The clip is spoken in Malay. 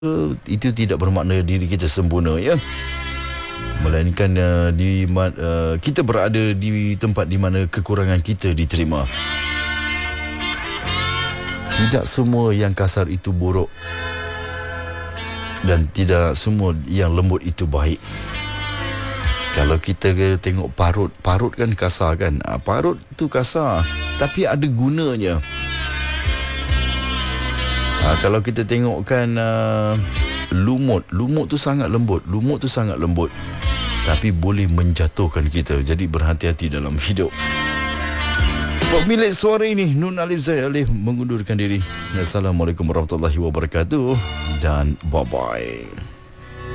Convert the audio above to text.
itu tidak bermakna diri kita sempurna, ya. Melainkan kita berada di tempat di mana kekurangan kita diterima. Tidak semua yang kasar itu buruk, dan tidak semua yang lembut itu baik. Kalau kita tengok parut kan kasar kan. Parut tu kasar, tapi ada gunanya. Kalau kita tengokkan lumut tu sangat lembut. Tapi boleh menjatuhkan kita. Jadi berhati-hati dalam hidup. Pemilik suara ini Nun Alif Zahid Alif mengundurkan diri. Assalamualaikum warahmatullahi wabarakatuh, dan bye-bye.